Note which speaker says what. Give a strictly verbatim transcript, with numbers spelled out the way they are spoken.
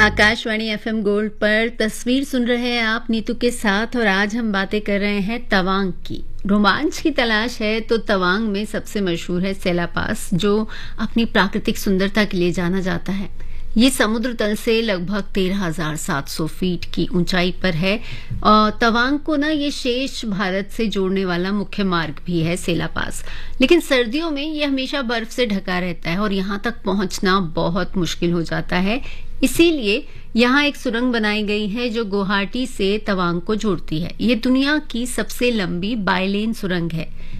Speaker 1: Akashvani FM gold पर तस्वीर सुन रहे हैं आप नीतू के साथ। और आज हम बातें कर रहे हैं तवांग की। रोमांच की तलाश है तो तवांग में सबसे मशहूर है सेला पास, जो अपनी प्राकृतिक सुंदरता के लिए जाना जाता है। ये समुद्र तल से लगभग तेरह हजार सात सौ फीट की ऊंचाई पर है। और तवांग को ना ये शेष भारत से जोड़ने वाला मुख्य मार्ग भी है सेला पास। लेकिन सर्दियों में ये हमेशा बर्फ से ढका रहता है और यहाँ तक पहुंचना बहुत मुश्किल हो जाता है। इसीलिए यहाँ एक सुरंग बनाई गई है जो गुवाहाटी से तवांग को जोड़ती है। ये दुनिया की सबसे लंबी बाइलेन सुरंग है।